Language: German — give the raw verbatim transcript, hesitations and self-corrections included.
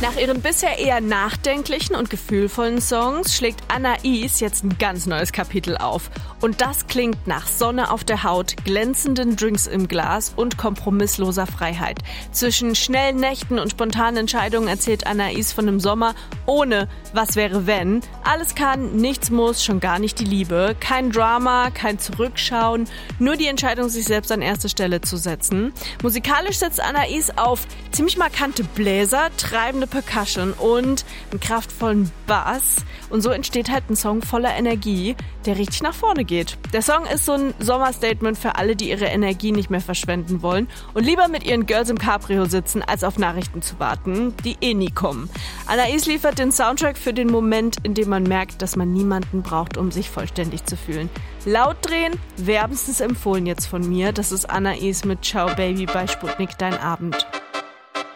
Nach ihren bisher eher nachdenklichen und gefühlvollen Songs schlägt Anais jetzt ein ganz neues Kapitel auf. Und das klingt nach Sonne auf der Haut, glänzenden Drinks im Glas und kompromissloser Freiheit. Zwischen schnellen Nächten und spontanen Entscheidungen erzählt Anais von einem Sommer ohne Was wäre wenn. Alles kann, nichts muss, schon gar nicht die Liebe. Kein Drama, kein Zurückschauen, nur die Entscheidung, sich selbst an erste Stelle zu setzen. Musikalisch setzt Anais auf ziemlich markante Bläser, treibende Percussion und einen kraftvollen Bass. Und so entsteht halt ein Song voller Energie, der richtig nach vorne geht. Der Song ist so ein Sommerstatement für alle, die ihre Energie nicht mehr verschwenden wollen und lieber mit ihren Girls im Cabrio sitzen, als auf Nachrichten zu warten, die eh nie kommen. Anais liefert den Soundtrack für den Moment, in dem man merkt, dass man niemanden braucht, um sich vollständig zu fühlen. Laut drehen, wärmstens empfohlen jetzt von mir. Das ist Anais mit Ciao Baby bei Sputnik, dein Abend.